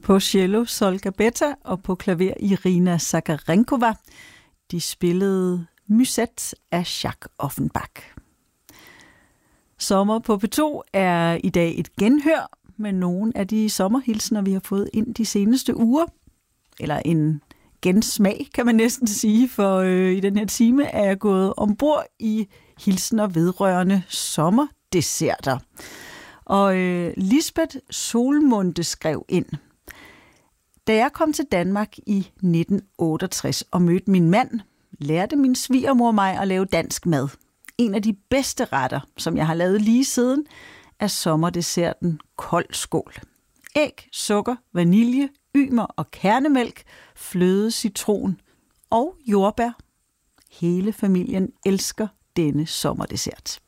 På cello Solga Beta og på klaver Irina Zakharenkova. De spillede Musette af Jacques Offenbach. Sommer på P2 er i dag et genhør med nogle af de sommerhilsener, vi har fået ind de seneste uger. Eller en gensmag, kan man næsten sige, for i den her time er jeg gået ombord i hilsener vedrørende sommerdesserter. Og Lisbeth Solmunde skrev ind: Da jeg kom til Danmark i 1968 og mødte min mand, lærte min svigermor mig at lave dansk mad. En af de bedste retter, som jeg har lavet lige siden, er sommerdesserten kold skål. Æg, sukker, vanilje, ymer og kernemælk, fløde, citron og jordbær. Hele familien elsker denne sommerdessert.